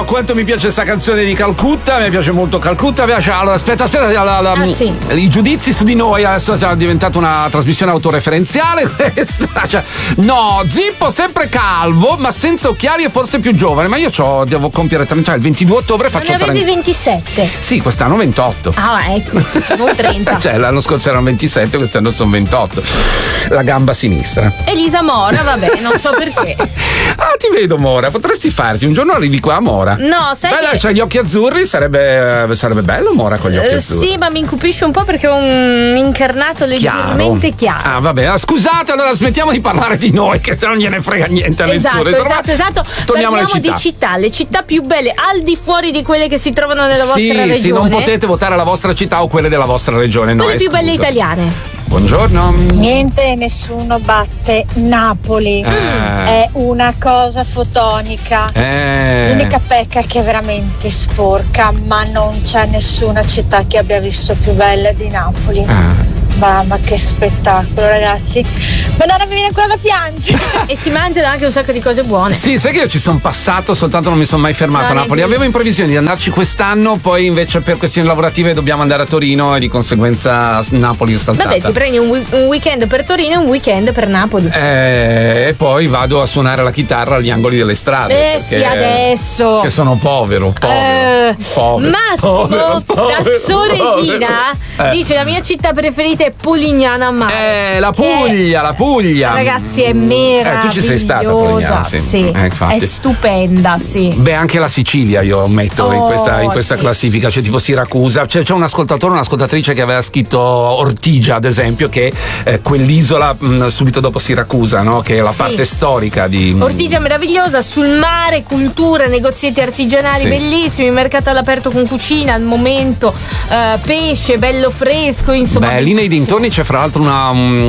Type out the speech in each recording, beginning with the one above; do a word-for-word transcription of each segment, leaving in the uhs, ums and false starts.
Oh, quanto mi piace sta canzone di Calcutta, mi piace molto Calcutta. Piace... Allora, aspetta, aspetta, la, la, ah, sì. i giudizi su di noi adesso è diventata una trasmissione autoreferenziale questa. Cioè, no, Zippo sempre calvo, ma senza occhiali e forse più giovane. Ma io c'ho, devo compiere trenta, cioè il ventidue ottobre faccio trenta. Non ne avevi trenta. ventisette? Sì, quest'anno ventotto. Ah, ecco, non trenta. Cioè, l'anno scorso erano ventisette, quest'anno sono ventotto. La gamba sinistra. Elisa Mora, vabbè, non so perché. Ah, ti vedo Mora, potresti farti un giorno arrivi qua a Mora. No, sai Beh, che... dai, c'hai gli occhi azzurri, sarebbe, sarebbe bello Mora con gli occhi uh, azzurri. Sì, ma mi incupisce un po' perché ho un incarnato leggermente chiaro. chiaro. Ah, vabbè, ah, scusate, allora smettiamo di parlare di noi, che se non gliene frega niente a esatto, nessuno. Esatto, esatto. Torniamo alle città. di città, le città più belle, al di fuori di quelle che si trovano nella sì, vostra regione. Sì, non potete votare la vostra città o quelle della vostra regione, no? Quelle più scusa. belle italiane. Buongiorno. Niente, nessuno batte Napoli. Eh. È una cosa fotonica. Eh. L'unica pecca è che è veramente sporca, ma non c'è nessuna città che abbia visto più bella di Napoli. Eh. Mamma, che spettacolo, ragazzi. Madonna, mi viene ancora da piangere. E si mangiano anche un sacco di cose buone. Sì, sai che io ci sono passato, soltanto non mi sono mai fermato a no, Napoli. Avevo in previsione di andarci quest'anno, poi invece per questioni lavorative dobbiamo andare a Torino e di conseguenza Napoli è saltata. Vabbè, ti prendi un, wi- un weekend per Torino e un weekend per Napoli. Eh, e poi vado a suonare la chitarra agli angoli delle strade. Eh sì, adesso. Che sono povero, povero. Eh, povero Massimo povero, povero, da Soresina povero. Eh. dice: la mia città preferita è Polignano a Mare. Eh, la Puglia, la Puglia. Ragazzi, è meravigliosa. Eh, tu ci sei stata a Polignano, sì. Sì, Eh, infatti. è stupenda, sì. Beh, anche la Sicilia io metto Oh, in questa, in questa sì. classifica, c'è tipo Siracusa, c'è, c'è un ascoltatore, un'ascoltatrice che aveva scritto Ortigia, ad esempio, che è quell'isola mh, subito dopo Siracusa, no? Che è la Sì. parte storica di... Ortigia meravigliosa, sul mare, cultura, negozietti artigianali Sì. bellissimi, mercato all'aperto con cucina al momento, eh, pesce bello fresco, insomma. Beh, lì nei bellissimo. dintorni c'è fra l'altro una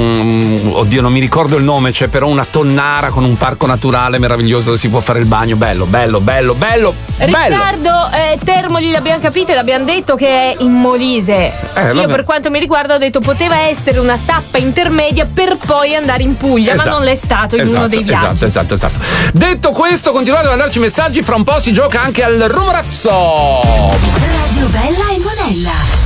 um, oddio non mi ricordo il nome, c'è però una tonnara con un parco naturale meraviglioso dove si può fare il bagno, bello, bello, bello, bello, bello. Riccardo, eh, Termoli l'abbiamo capito e l'abbiamo detto che è in Molise. Eh, Io vabbè. per quanto mi riguarda ho detto poteva essere una tappa intermedia per poi andare in Puglia, Esatto. ma non l'è stato in Esatto, uno dei viaggi. Esatto, esatto, esatto. Detto questo, continuate a mandarci messaggi, fra un po' si gioca anche al rumorazzo. Radio Bella e Monella.